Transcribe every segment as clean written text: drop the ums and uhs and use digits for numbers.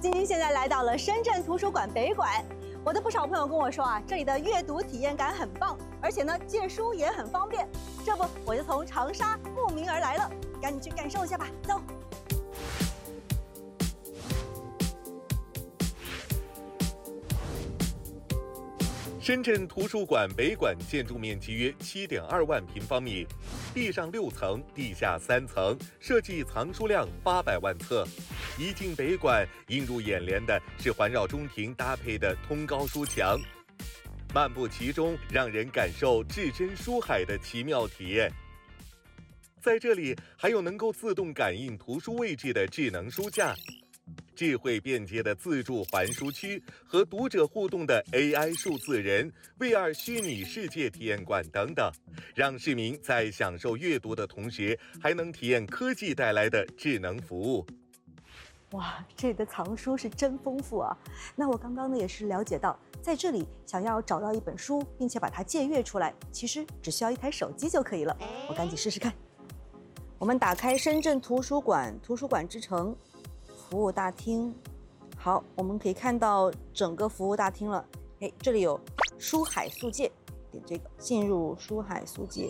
晶晶现在来到了深圳图书馆北馆，我的不少朋友跟我说啊，这里的阅读体验感很棒，而且呢借书也很方便。这不，我就从长沙慕名而来了，赶紧去感受一下吧，走。 深圳图书馆北馆建筑面积约7.2万平方米，地上6层，地下3层，设计藏书量800万册。一进北馆，映入眼帘的是环绕中庭搭配的通高书墙，漫步其中，让人感受置身书海的奇妙体验。在这里，还有能够自动感应图书位置的智能书架。 智慧便捷的自助还书区和读者互动的 AI 数字人、VR 虚拟世界体验馆等等，让市民在享受阅读的同时，还能体验科技带来的智能服务。 哇，这里的藏书是真丰富啊！那我刚刚呢也是了解到，在这里想要找到一本书，并且把它借阅出来，其实只需要一台手机就可以了。我赶紧试试看。我们打开深圳图书馆，图书馆之城。 服务大厅，好，我们可以看到整个服务大厅了。哎，这里有书海速借，点这个进入书海速借，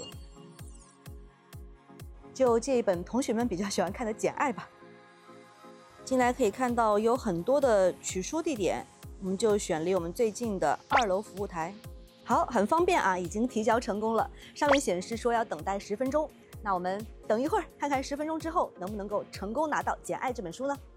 就借一本同学们比较喜欢看的《简爱》吧。进来可以看到有很多的取书地点，我们就选离我们最近的2楼服务台。好，很方便啊，已经提交成功了，上面显示说要等待10分钟。那我们等一会儿，看看10分钟之后能不能够成功拿到《简爱》这本书呢？